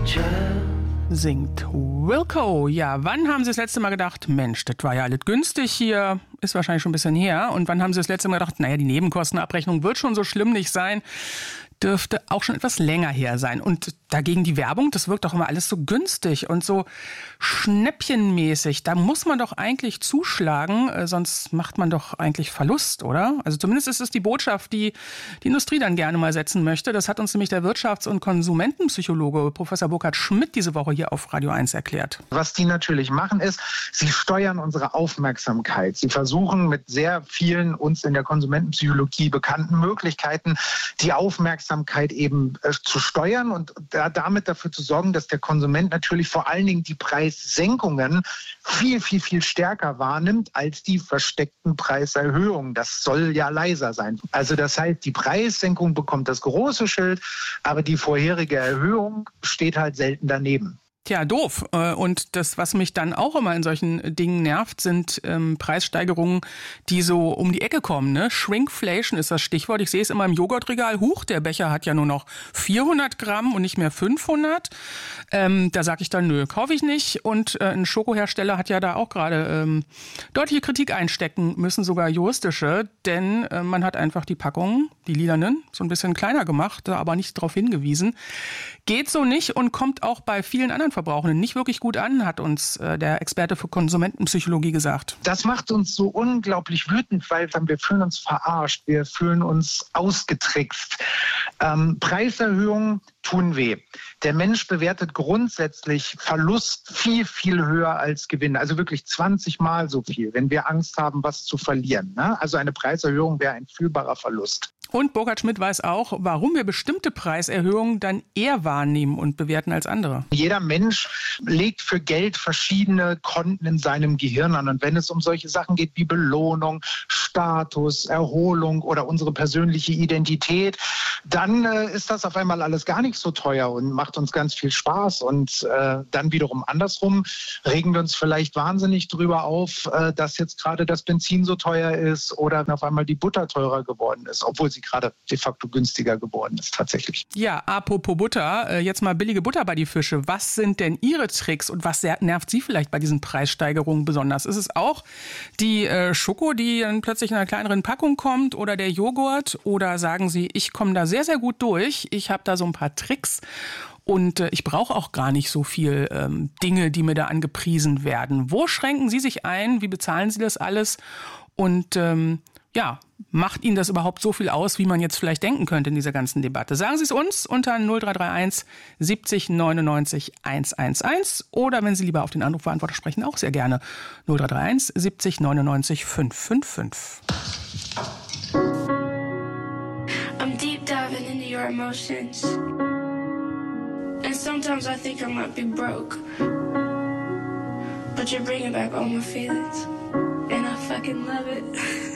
Singt Wilco. Ja, wann haben Sie das letzte Mal gedacht, Mensch, das war ja alles günstig hier, ist wahrscheinlich schon ein bisschen her. Und wann haben Sie das letzte Mal gedacht, naja, die Nebenkostenabrechnung wird schon so schlimm nicht sein? Dürfte auch schon etwas länger her sein. Und dagegen die Werbung, das wirkt doch immer alles so günstig und so schnäppchenmäßig. Da muss man doch eigentlich zuschlagen, sonst macht man doch eigentlich Verlust, oder? Also zumindest ist es die Botschaft, die die Industrie dann gerne mal setzen möchte. Das hat uns nämlich der Wirtschafts- und Konsumentenpsychologe Professor Burkhard Schmidt diese Woche hier auf Radio 1 erklärt. Was die natürlich machen ist, sie steuern unsere Aufmerksamkeit. Sie versuchen mit sehr vielen uns in der Konsumentenpsychologie bekannten Möglichkeiten die Aufmerksamkeit eben zu steuern und damit dafür zu sorgen, dass der Konsument natürlich vor allen Dingen die Preissenkungen viel, viel, viel stärker wahrnimmt als die versteckten Preiserhöhungen. Das soll ja leiser sein. Also das heißt, die Preissenkung bekommt das große Schild, aber die vorherige Erhöhung steht halt selten daneben. Tja, doof. Und das, was mich dann auch immer in solchen Dingen nervt, sind Preissteigerungen, die so um die Ecke kommen. Ne? Shrinkflation ist das Stichwort. Ich sehe es immer im Joghurtregal. Huch, der Becher hat ja nur noch 400 Gramm und nicht mehr 500. Da sage ich dann, nö, kaufe ich nicht. Und ein Schokohersteller hat ja da auch gerade deutliche Kritik einstecken müssen, sogar juristische. Denn man hat einfach die Packungen, die lilanen, so ein bisschen kleiner gemacht, aber nicht darauf hingewiesen. Geht so nicht und kommt auch bei vielen anderen Verbrauchenden nicht wirklich gut an, hat uns der Experte für Konsumentenpsychologie gesagt. Das macht uns so unglaublich wütend, weil wir fühlen uns verarscht, wir fühlen uns ausgetrickst. Preiserhöhungen tun weh. Der Mensch bewertet grundsätzlich Verlust viel, viel höher als Gewinn. Also wirklich 20 Mal so viel, wenn wir Angst haben, was zu verlieren. Ne? Also eine Preiserhöhung wäre ein fühlbarer Verlust. Und Burkhard Schmidt weiß auch, warum wir bestimmte Preiserhöhungen dann eher wahrnehmen und bewerten als andere. Jeder Mensch legt für Geld verschiedene Konten in seinem Gehirn an. Und wenn es um solche Sachen geht wie Belohnung, Status, Erholung oder unsere persönliche Identität, dann ist das auf einmal alles gar nicht so teuer und macht uns ganz viel Spaß. Und dann wiederum andersrum regen wir uns vielleicht wahnsinnig drüber auf, dass jetzt gerade das Benzin so teuer ist oder auf einmal die Butter teurer geworden ist, obwohl sie gerade de facto günstiger geworden ist tatsächlich. Ja, apropos Butter, jetzt mal billige Butter bei die Fische. Was sind denn Ihre Tricks und was nervt Sie vielleicht bei diesen Preissteigerungen besonders? Ist es auch die Schoko, die dann plötzlich in einer kleineren Packung kommt oder der Joghurt? Oder sagen Sie, ich komme da sehr, sehr gut durch, ich habe da so ein paar Tricks und ich brauche auch gar nicht so viel Dinge, die mir da angepriesen werden. Wo schränken Sie sich ein? Wie bezahlen Sie das alles? Und macht Ihnen das überhaupt so viel aus, wie man jetzt vielleicht denken könnte in dieser ganzen Debatte? Sagen Sie es uns unter 0331 70 99 111 oder wenn Sie lieber auf den Anrufbeantworter sprechen, auch sehr gerne 0331 70 99 555. I'm deep diving into your emotions. And sometimes I think I might be broke. But you're bringing back all my feelings. And I fucking love it.